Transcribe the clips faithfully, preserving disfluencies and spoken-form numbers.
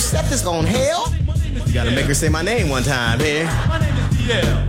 set this on hell? You gotta make her say my name one time here. My name is D L.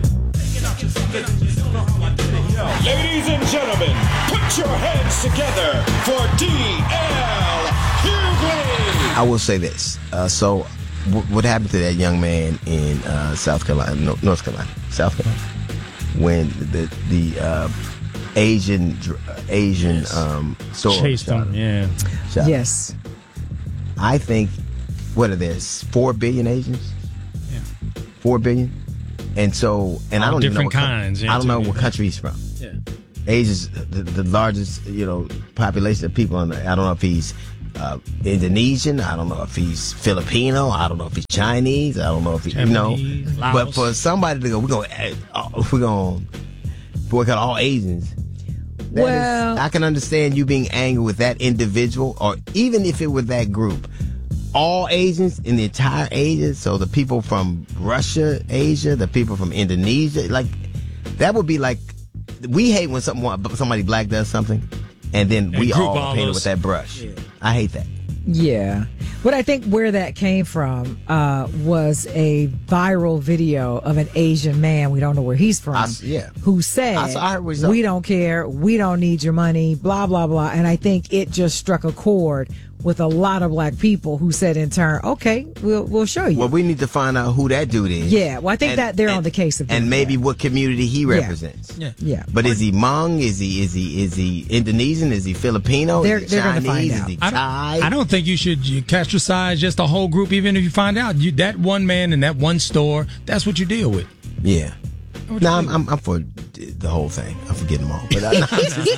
Ladies and gentlemen, put your hands together for D L Hughley. I will say this. Uh, so, w- what happened to that young man in uh, South Carolina, no, North Carolina, South Carolina, when the the uh, Asian Asian Yes. um, store Chased shot him, yeah. shot. Yes. I think, what are there, four billion Asians? Yeah. Four billion? And so, and I All don't even know different what coun- kinds, yeah, I don't know too, what yeah. country he's from. Yeah. Asia's the, the largest, you know, population of people. On the, I don't know if he's uh, Indonesian. I don't know if he's Filipino. I don't know if he's Chinese. I don't know if he, you know. Japanese, But Laos. for somebody to go, we're going, uh, we're going to boycott all Asians. that Well- is- I can understand you being angry with that individual, or even if it were that group. All Asians in the entire Asia, so the people from Russia, Asia, the people from Indonesia, like that would be like we hate when something somebody black does something, and then And we group all all paint it those- with that brush. I hate that. Yeah. But I think where that came from uh, was a viral video of an Asian man, we don't know where he's from, I s- yeah. who said, I saw- I heard what he said. we don't care, we don't need your money, blah, blah, blah. And I think it just struck a chord with a lot of black people who said in turn, okay, we'll we'll show you. Well, we need to find out who that dude is. Yeah, well, I think And- that they're and- on the case of and doing maybe that. what community he represents. Yeah. Yeah. But is he Hmong? Is he is he is he Indonesian? Is he Filipino? They're- is he they're gonna Chinese? find Is out. he I Thai? don't, I don't think you should you castricize just the whole group, even if you find out you, that one man in that one store, that's what you deal with. Yeah. What No, you I'm, do? I'm I'm for the whole thing. I'm forgetting them all. But I,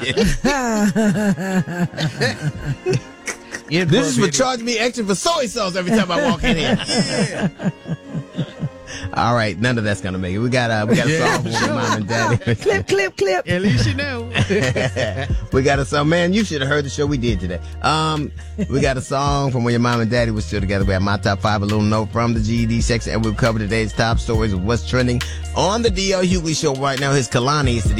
I'm just kidding. This is for charging me extra for soy sauce every time I walk in here. All right, none of that's gonna make it. We got uh, we got a song for your mom and daddy. Clip, clip, clip. At least you know. We got a song, man. You should have heard the show we did today. Um, we got a song from when your mom and daddy was still together. We have my top five, a little note from the G E D section, and we'll cover today's top stories of what's trending on the D L Hughley Show right now. His Kalani is the